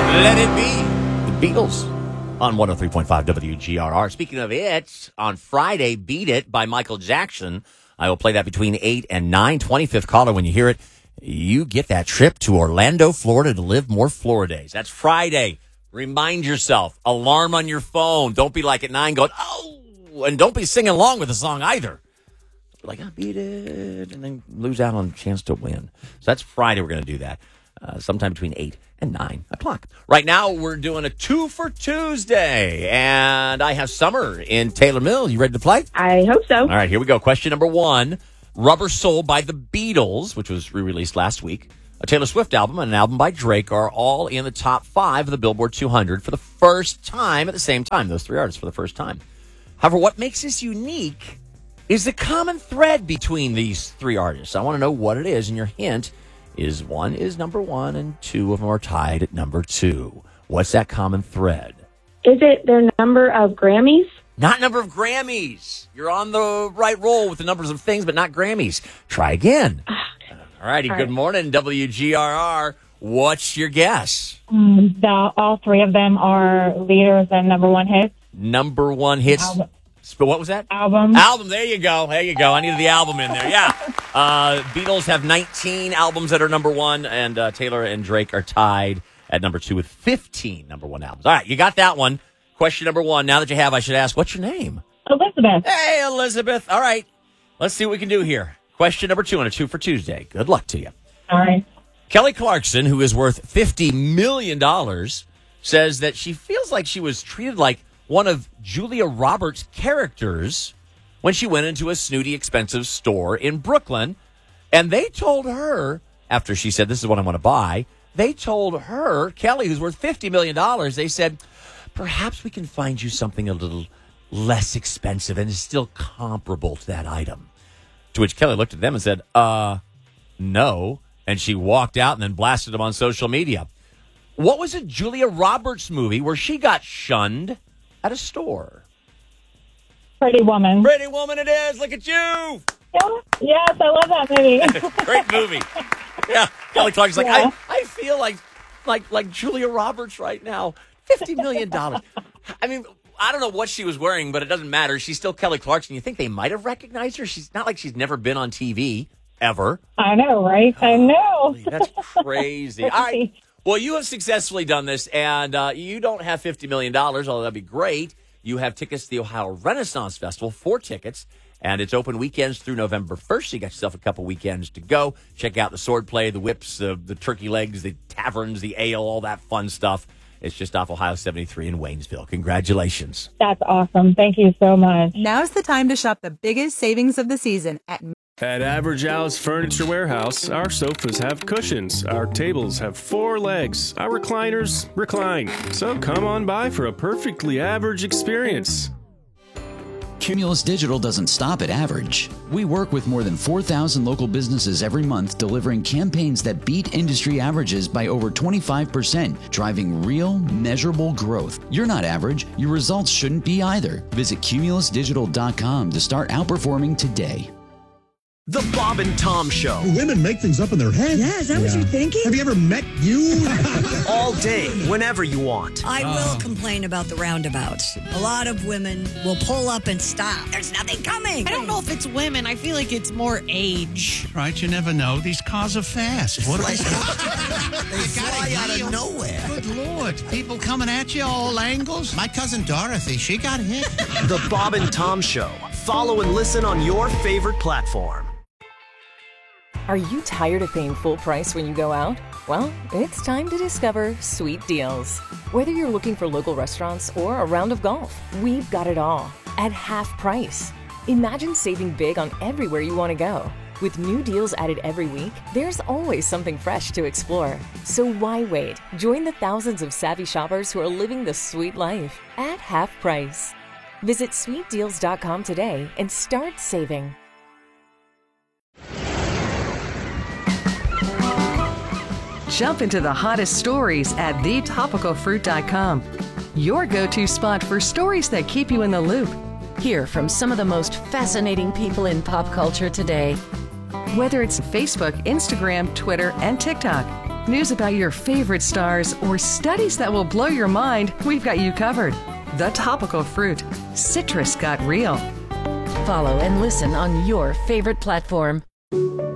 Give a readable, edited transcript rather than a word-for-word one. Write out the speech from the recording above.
Let It Be. The Beatles on 103.5 WGRR. Speaking of it, on Friday, Beat It by Michael Jackson. I will play that between 8 and 9. 25th caller, when you hear it, you get that trip to Orlando, Florida to live more Floridays. That's Friday. Remind yourself. Alarm on your phone. Don't be like at 9 going, oh, and don't be singing along with the song either. Like, I beat it, and then lose out on a chance to win. So that's Friday. We're going to do that sometime between 8 and 9 o'clock. Right now, we're doing a 2 for Tuesday, and I have Summer in Taylor Mill. You ready to play? I hope so. All right, here we go. Question number 1. Rubber Soul by the Beatles, which was re-released last week, a Taylor Swift album, and an album by Drake are all in the top 5 of the Billboard 200 for the first time at the same time. Those 3 artists for the first time. However, what makes this unique is the common thread between these 3 artists. I want to know what it is, and your hint is 1 is number 1 and 2 of them are tied at number 2. What's that common thread? Is it their number of Grammys? Not number of Grammys. You're on the right roll with the numbers of things, but not Grammys. Try again. All righty. Good morning, WGRR. What's your guess? All 3 of them are leaders and number 1 hits. Number 1 hits. What was that? Album. There you go. I needed the album in there. Yeah. Beatles have 19 albums that are number 1, and Taylor and Drake are tied at number 2 with 15 number 1 albums. All right, you got that one. Question number 1. Now that you have, I should ask, what's your name? Elizabeth. Hey, Elizabeth. All right. Let's see what we can do here. Question number 2 on a 2 for Tuesday. Good luck to you. All right. Kelly Clarkson, who is worth $50 million, says that she feels like she was treated like one of Julia Roberts' characters when she went into a snooty, expensive store in Brooklyn. And they told her, after she said, this is what I want to buy, they told her, Kelly, who's worth $50 million, they said, perhaps we can find you something a little less expensive and is still comparable to that item. To which Kelly looked at them and said, no. And she walked out and then blasted them on social media. What was a Julia Roberts movie where she got shunned at a store? Pretty Woman. Pretty Woman it is. Look at you. Yeah. Yes, I love that movie. Great movie. Yeah. Kelly Clarkson's like, Yeah. I feel like Julia Roberts right now. $50 million. I mean, I don't know what she was wearing, but it doesn't matter. She's still Kelly Clarkson. You think they might have recognized her? She's not like she's never been on TV ever. I know, right? I know. That's crazy. All right. Well, you have successfully done this, and you don't have $50 million, although that'd be great. You have tickets to the Ohio Renaissance Festival, 4 tickets, and it's open weekends through November 1st, so you got yourself a couple weekends to go. Check out the swordplay, the whips, the turkey legs, the taverns, the ale, all that fun stuff. It's just off Ohio 73 in Waynesville. Congratulations. That's awesome. Thank you so much. Now's the time to shop the biggest savings of the season at Average Al's Furniture Warehouse, our sofas have cushions, our tables have 4 legs, our recliners recline. So come on by for a perfectly average experience. Cumulus Digital doesn't stop at average. We work with more than 4,000 local businesses every month, delivering campaigns that beat industry averages by over 25%, driving real, measurable growth. You're not average. Your results shouldn't be either. Visit cumulusdigital.com to start outperforming today. The Bob and Tom Show. Women make things up in their head. Yeah, is that what you're thinking? Have you ever met you? All day, whenever you want. I will complain about the roundabouts. A lot of women will pull up and stop. There's nothing coming. I don't know if it's women. I feel like it's more age. Right, you never know. These cars are fast. What are They fly out of nowhere. Good Lord. People coming at you all angles. My cousin Dorothy, she got hit. The Bob and Tom Show. Follow and listen on your favorite platform. Are you tired of paying full price when you go out? Well, it's time to discover Sweet Deals. Whether you're looking for local restaurants or a round of golf, we've got it all at half price. Imagine saving big on everywhere you want to go. With new deals added every week, there's always something fresh to explore. So why wait? Join the thousands of savvy shoppers who are living the sweet life at half price. Visit sweetdeals.com today and start saving. Jump into the hottest stories at thetopicalfruit.com. Your go-to spot for stories that keep you in the loop. Hear from some of the most fascinating people in pop culture today. Whether it's Facebook, Instagram, Twitter, and TikTok, news about your favorite stars, or studies that will blow your mind, we've got you covered. The Topical Fruit. Citrus got real. Follow and listen on your favorite platform.